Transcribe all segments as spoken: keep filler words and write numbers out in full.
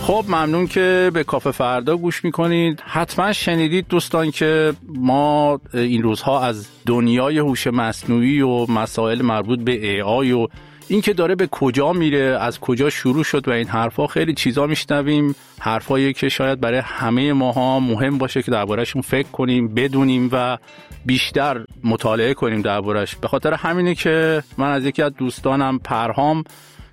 خب ممنون که به کافه فردا گوش میکنید. حتما شنیدید دوستان که ما این روزها از دنیای هوش مصنوعی و مسائل مربوط به ای آی و این که داره به کجا میره، از کجا شروع شد و این حرفا خیلی چیزا میشنویم، حرفایی که شاید برای همه ماها مهم باشه که درباره‌شون فکر کنیم، بدونیم و بیشتر مطالعه کنیم درباره‌اش. به خاطر همینه که من از یکی از دوستانم پرهام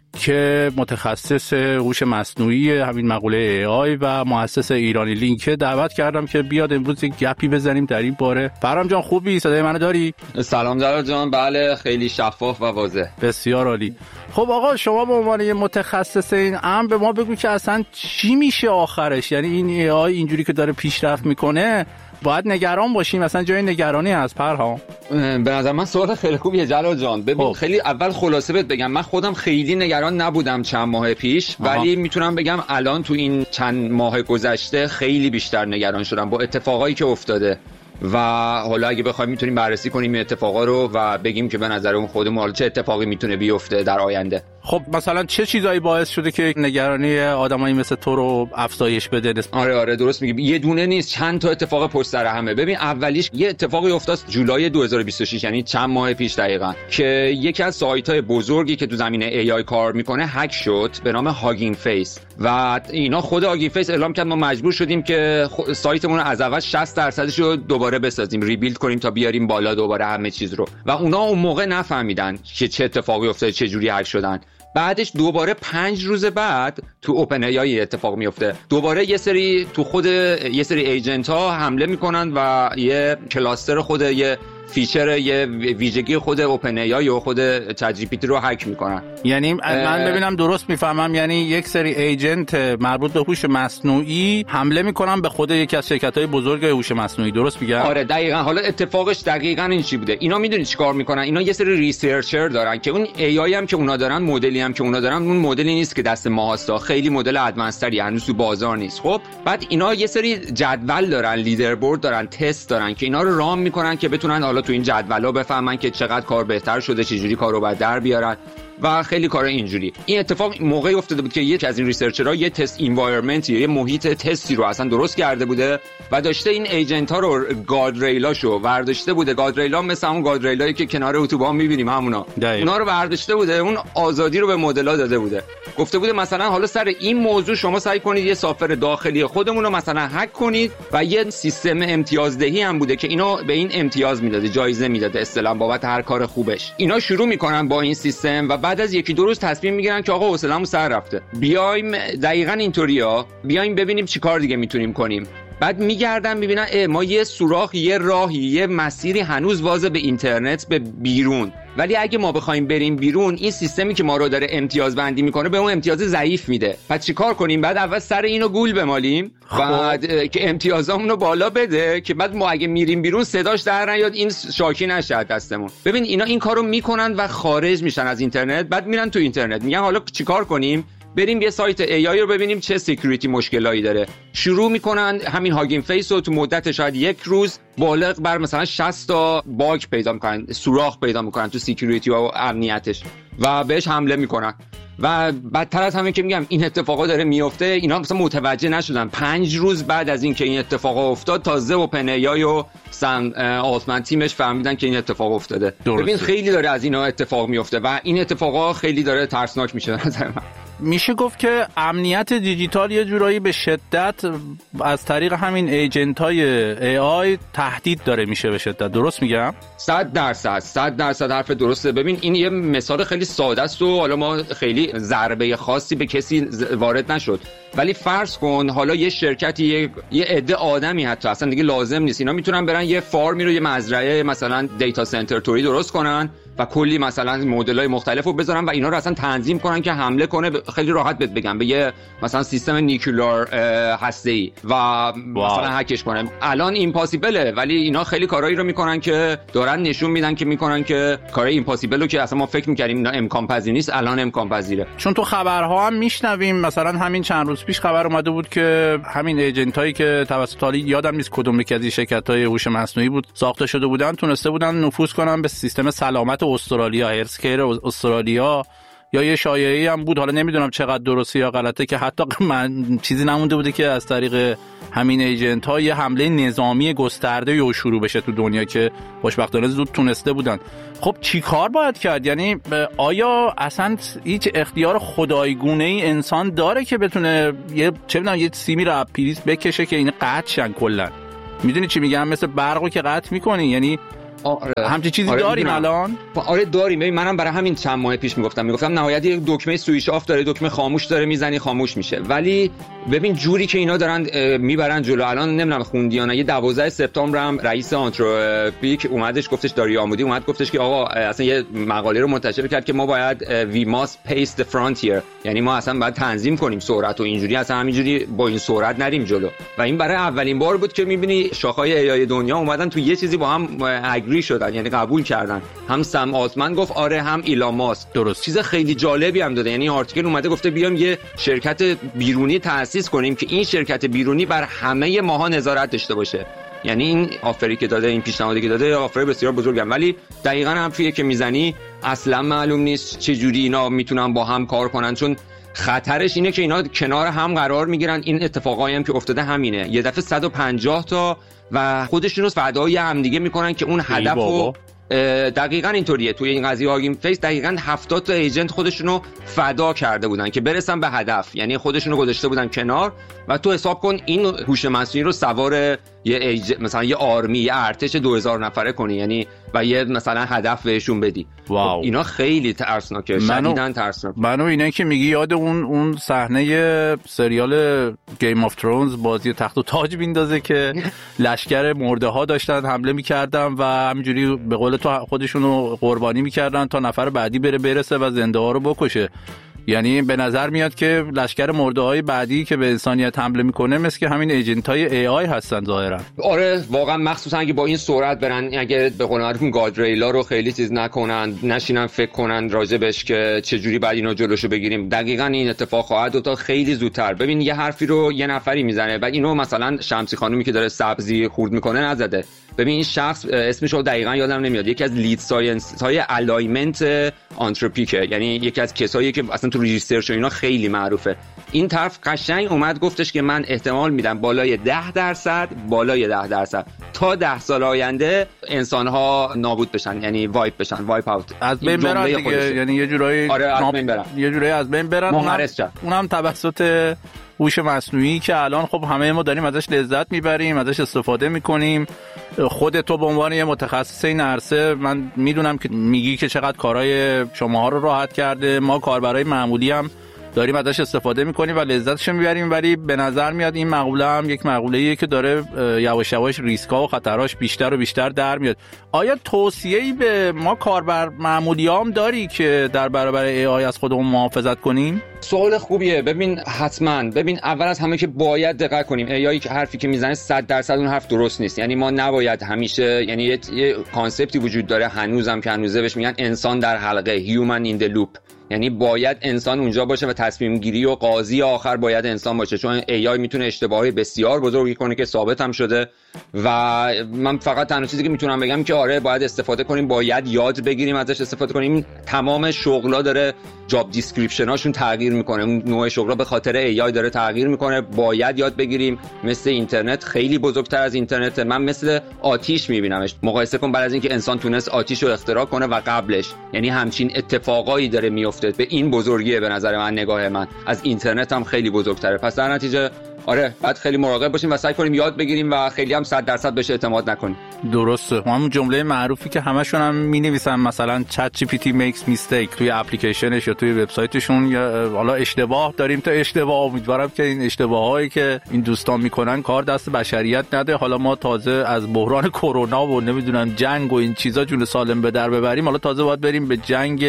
که متخصص هوش مصنوعی همین مقوله ای آی و مؤسس ایرانی لینک دعوت کردم که بیاد امروز یک گپی بزنیم در این باره. پرهام جان خوبی؟ صدای منو داری؟ سلام جلال جان. بله خیلی شفاف و واضح. بسیار عالی. خب آقا شما به عنوان یه متخصص این امر به ما بگو که اصلا چی میشه آخرش؟ یعنی این ای آی اینجوری که داره پیشرفت میکنه باید نگران باشیم؟ مثلا جای نگرانی هست پرهام؟ به نظر من سوال خیلی خوبیه جلال جان. ببین خب. خیلی اول خلاصه بهت بگم من خودم خیلی نگران نبودم چند ماه پیش، ولی میتونم بگم الان تو این چند ماه گذشته خیلی بیشتر نگران شدم با اتفاقایی که افتاده و حالا اگه بخوایم میتونیم بررسی کنیم این اتفاقا رو و بگیم که به نظر اون خودمون حالا چه اتفاقی میتونه بیفته در آینده. خب مثلا چه چیزایی باعث شده که نگرانی آدمایی مثل تو رو افزایش بده؟ آره آره درست میگی. یه دونه نیست، چند تا اتفاق پشت سر همه. ببین اولیش یه اتفاقی افتاد جولای دو هزار و بیست و شش، یعنی چند ماه پیش دقیقاً، که یکی از سایت‌های بزرگی که تو زمینه ای آی کار میکنه هک شد به نام هاگینگ فیس و اینا خود هاگینگ فیس اعلام کرد ما مجبور شدیم که سایتمون رو از اول شصت درصدش رو دوباره بسازیم، ریبیلد کنیم تا بیاریم بالا دوباره همه چیز رو. و اونا اون موقع نفهمیدن که چه اتفاقی افتاده، چه جوری هک شدن. بعدش دوباره پنج روز بعد تو اوپن ای آی اتفاق میفته، دوباره یه سری تو خود یه سری ایجنت ها حمله میکنن و یه کلاستر خود یه فیچر یه ویژگی خود اوپن ای آی و خود چت جی پی تی رو هک میکنن. یعنی من ببینم درست میفهمم، یعنی یک سری ایجنت مربوط به هوش مصنوعی حمله میکنن به خود یکی از شرکت‌های بزرگ هوش مصنوعی، درست میگم؟ آره دقیقاً. حالا اتفاقش دقیقاً این چی بوده؟ اینا میدونید چیکار میکنن؟ اینا یه سری ریسرچر دارن که اون ای آی هم که اونا دارن، مدلی هم که اونا دارن، اون مدلی نیست که دست ما هست، خیلی مدل ادوانس‌تری هنوز تو بازار نیست. خب بعد اینا یه سری جدول دارن، لیدربورد دارن، تست دارن که اینا رو رام میکنن که بتونن حالا تو این جدولا بفهمن که چقدر کار بهتر شده، چه جوری کارو بعد در بیارن و خیلی کار اینجوری. این اتفاق موقعی افتاده بود که یکی از این ریسرچرها یه تست انوایرنمنت، یه محیط تستی رو اصلا درست کرده بوده و داشته این ایجنت ها رو گارد ریلاشو برداشته بوده. گارد ریلا مثل اون گارد ریلایی که کنار اتوبان می‌بینیم همونا، اونا رو برداشته بوده، اون آزادی رو به مدل‌ها داده بوده. گفته بوده مثلا حالا سر این موضوع شما سعی کنید یه سافر داخلی خودمون رو مثلا هک کنید و یه سیستم امتیازدهی هم بوده که اینو به این امتیاز میداده، جایزه میداده اصطلاحاً بابت هر کار خوبش. اینا شروع میکنن با این سیستم و بعد از یکی دو روز تصمیم میگیرن که آقا حوصله‌مون سر رفته، بیایم دقیقاً اینطوریا، بیایم ببینیم چی کار دیگه میتونیم کنیم. بعد میگردن میبینن اه ما یه سوراخ، یه راهی، یه مسیری هنوز واضح به اینترنت، به بیرون، ولی اگه ما بخوایم بریم بیرون این سیستمی که ما رو داره امتیاز بندی میکنه به اون امتیاز ضعیف میده. پس چیکار کنیم؟ بعد اول سر اینو گول بمالیم بعد که امتیازامون رو بالا بده که بعد ما اگه میریم بیرون صداش در نیاد، این شاکی نشه دستمون. ببین اینا این کارو میکنن و خارج میشن از اینترنت، بعد میرن تو اینترنت میگن حالا چیکار کنیم؟ بریم یه سایت ای آی رو ببینیم چه سکیوریتی مشکلایی داره. شروع میکنن همین هاگینگ فیس رو تو مدت شاید یک روز بالغ بر مثلا شصت تا باگ پیدا میکنن، سوراخ پیدا میکنن تو سکیوریتی و امنیتش و بهش حمله میکنن. و بدتر از همه که میگم این اتفاقا داره میفته، اینا مثلا متوجه نشدن. پنج روز بعد از این که این اتفاقا افتاد تازه اوپن ای آی و سم آلتمن تیمش فهمیدن که این اتفاق افتاده. درسته. ببین خیلی داره از اینا اتفاق میفته و این اتفاقا خیلی داره ترسناک میشه به نظر من. میشه گفت که امنیت دیجیتال یه جورایی به شدت از طریق همین ایجنت های ای آی تهدید داره میشه به شدت، درست میگم؟ صد درصد صد درصد حرف درسته. ببین این یه مثال خیلی ساده است و حالا ما خیلی ضربه خاصی به کسی وارد نشد، ولی فرض کن حالا یه شرکتی، یه, یه عده آدمی حتی اصلا دیگه لازم نیست، اینا میتونن برن یه فارمی رو، یه مزرعه مثلا دیتا سنتر توری درست کنن و کلی مثلا مدل‌های مختلفو بذارن و اینا رو اصلا تنظیم کنن که حمله کنه. خیلی راحت بهت بگم به یه مثلا سیستم نیوکلئار هسته‌ای و مثلا هکش کنه. الان ایمپاسیبله، ولی اینا خیلی کارایی رو میکنن که دارن نشون میدن که میکنن که کارای ایمپاسیبل رو که اصلا ما فکر می‌کردیم اینا امکان پذیر نیست، الان امکان پذیره. چون تو خبرها هم میشنویم، مثلا همین چند روز پیش خبر اومده بود که همین ایجنتایی که توسط حالی یادم نیست کدوم یکی از شرکت‌های هوش مصنوعی بود ساخته شده بودن، تونسته بودن نفوذ کنن به سیستم سلامت استرالیا، هرسکیر استرالیا یا یه شایعه‌ای هم بود، حالا نمیدونم چقدر درسته یا غلطه، که حتی من چیزی نمونده بوده که از طریق همین ایجنت ها یه حمله نظامی گسترده یا شروع بشه تو دنیا، که خوشبختانه زود تونسته بودن. خب چی کار باید کرد؟ یعنی آیا اصلا هیچ اختیار خدایگونه ای انسان داره که بتونه یه چه بدونم یه سیمی رو پریز بکشه که این قطع شن کلا؟ میدونی چی میگم؟ مثل برقو که قطع میکنی، یعنی آره. همچین چیزی آره داریم میدونم. الان؟ آره داریم. ببین منم برای همین چند ماه پیش میگفتم میگفتم نهایت یک دکمه سوئیچ آف داره، دکمه خاموش داره، میزنی خاموش میشه. ولی ببین جوری که اینا دارن میبرن جلو، الان نمیدونم خوندی یا نه، یه دوازده سپتامبر هم رئیس آنتروپیک اومدش گفتش، داری آمودی اومد گفتش که آقا اصلا یه مقاله رو منتشر کرد که ما باید وی ماست پیس the frontier، یعنی ما اصلا باید تنظیم کنیم سرعت و اینجوری، اصلا همینجوری با این سرعت نریم جلو. و این برای اولین بار بود که میبینی شاخه‌های ای آی دنیا اومدن تو یه چیزی با هم اگری شدن، یعنی قبول کردن. هم سم آلتمن گفت آره، هم ایلان ماسک. درست. چیز خیلی جالبی هم داده، یعنی آرتیکل اومده گفته بیام یه شرکت بیرونی تأسیس کنیم که این شرکت بیرونی بر همه ماها نظارت داشته باشه. یعنی این آفری که داده، این پیشنهادی که داده آفر بسیار بزرگه، ولی دقیقاً حرفیه که میزنی اصلا معلوم نیست چه جوری اینا میتونن با هم کار کنن، چون خطرش اینه که اینا کنار هم قرار میگیرن. این اتفاقایی هم که افتاده همینه، یه دفعه صد و پنجاه تا و خودشون رو فدای هم دیگه میکنن که اون هدفو دقیقاً اینطوریه. توی این قضیه هاگین فیس دقیقاً هفتاد تا ایجنت خودشونو فدا کرده بودن که برسن به هدف، یعنی خودشونو گذاشته بودن کنار. و تو حساب کن این هوش مصنوعی رو سوار یه ایج... مثلا یه آرمی، یه ارتش دو هزار نفره کنی، یعنی و یه مثلا هدف بهشون بدی. واو. اینا خیلی ترسناکه، شدیداً ترسناک. منو اینا که میگی یاد اون اون صحنه سریال گیم آف ترونز، بازی تخت و تاج میندازه که لشکر مرده ها داشتن حمله میکردن و همینجوری به قول تو خودشونو قربانی میکردن تا نفر بعدی بره برسه و زنده ها رو بکشه. یعنی به نظر میاد که لشکر مرده های بعدی که به انسانیت حمله میکنه مثل که همین ایجنت های ای آی هستن ظاهرا. آره واقعا، مخصوصا اگه با این سرعت برن، اگه به قول معروف گادریلا رو خیلی چیز نکنن، نشینن فکر کنن راجبش که چه جوری بعد اینو جلوشو بگیریم، دقیقاً این اتفاق خواهد افتاد خیلی زودتر. ببین یه حرفی رو یه نفری میزنه، بعد اینو مثلا شمسی خانومی که داره سبزی خورد میکنه نزده. ببین این شخص اسمش رو دقیقاً یادم نمیاد، یکی از لید ساینس های الایمنت آنتروپیکه، یعنی یکی از کسایی که اصلا تو ریسرچ و اینا خیلی معروفه. این طرف قشنگ اومد گفتش که من احتمال میدم بالای ده درصد بالای ده درصد تا ده سال آینده انسان ها نابود بشن، یعنی وایپ بشن، وایپ اوت، از بین برن دیگه. یعنی یه جورایی آره از ناب... بین برن، یه جورایی از بین برن. منقرض شن. اونم توسط هوش مصنوعی که الان خب همه ما داریم ازش لذت میبریم، ازش استفاده میکنیم. خودت تو به عنوان یه متخصص این عرصه، من میدونم که میگی که چقدر کارهای شماها رو راحت کرده. ما کاربرای معمولی هم داریم ازش استفاده میکنیم و لذتش میبریم، ولی به نظر میاد این مقوله هم یک مقوله‌ایه که داره یواش یواش ریسک‌ها و خطراش بیشتر و بیشتر در میاد. آیا توصیه‌ای به ما کاربر معمولیام داری که در برابر ای آی از خودمون محافظت کنیم؟ سوال خوبیه. ببین حتما، ببین اول از همه که باید دقت کنیم. ای آی حرفی که میزنه صد درصد اون حرف درست نیست. یعنی ما نباید همیشه، یعنی یه, یه کانسپتی وجود داره هنوزم که هنوزه بهش میگن انسان در حلقه، human in the loop. یعنی باید انسان اونجا باشه و تصمیم گیری و قاضی آخر باید انسان باشه، چون ای آی میتونه اشتباهی بسیار بزرگی کنه که ثابت هم شده. و من فقط تنها چیزی که میتونم بگم که آره باید استفاده کنیم، باید یاد بگیریم ازش استفاده کنیم. تمام شغلا داره جاب دیسکریپشن هاشون تغییر میکنه، اون نوع شغلا به خاطر ای آی داره تغییر میکنه. باید یاد بگیریم. مثل اینترنت خیلی بزرگتر از اینترنت. من مثل آتیش میبینمش. مقایسه کن بعد از اینکه انسان تونست آتیش رو اختراع کنه و قبلش، یعنی همچین اتفاقایی داره میفته. به این بزرگیه به نظر من، نگاه من از اینترنت هم خیلی بزرگتره. پس در نتیجه آره باید خیلی مراقب باشیم و سعی کنیم یاد بگیریم و خیلی هم صد درصد بهش اعتماد نکنیم. درسته. همون جمله معروفی که همشون هم می‌نویسن، مثلا چت جی پی تی makes mistake توی اپلیکیشنش یا توی وبسایتشون، یا حالا اشتباه داریم تا اشتباه. امیدوارم که این اشتباهایی که این دوستان میکنن کار دست بشریت نده. حالا ما تازه از بحران کرونا و نمیدونم جنگ و این چیزا جون سالم به در ببریم، حالا تازه باید بریم به جنگ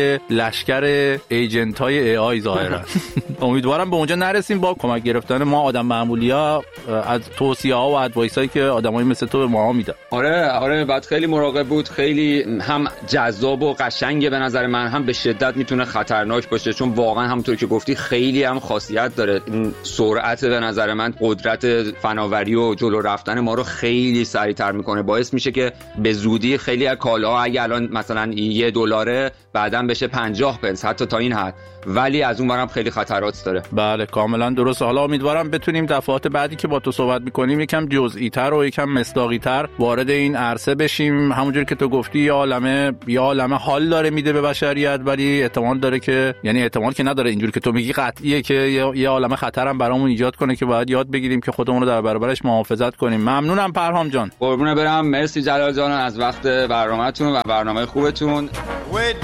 لشکر ایجنت های ای آی ظاهرا. امیدوارم به اونجا نرسیم. با کمک گرفتن ما آدم معمولی‌ها از توصیه‌ها و ادوایسایی که آدمای مثل تو به ما میدن. آره آره بعد خیلی مراقب بود. خیلی هم جذاب و قشنگه به نظر من، هم به شدت میتونه خطرناک باشه، چون واقعا همونطور که گفتی خیلی هم خاصیت داره. این سرعت به نظر من قدرت فناوری و جلو رفتن ما رو خیلی سریعتر میکنه. باعث میشه که به زودی خیلی از کالاها اگه الان مثلا یه دلاره بعداً بشه پنجاه پنس، حتی تا این حد، ولی از اون برم خیلی خطرات داره. بله کاملا درسته. حالا امیدوارم بتونیم دفعات بعدی که با تو صحبت میکنیم یکم جزئی تر و یکم مصداقی تر وارد این عرصه بشیم. همونجوری که تو گفتی یه عالمه یه عالمه حال داره میده به بشریت، ولی احتمال داره که، یعنی احتمال که نداره، اینجوری که تو میگی قطعیه که یه عالمه خطرم برامون ایجاد کنه که باید یاد بگیریم که خودمون رو در برابرش محافظت کنیم. ممنونم پرهام جان. قربونه برم، مرسی جلال جان از وقت برنامه‌تون و برنامه خوبتون.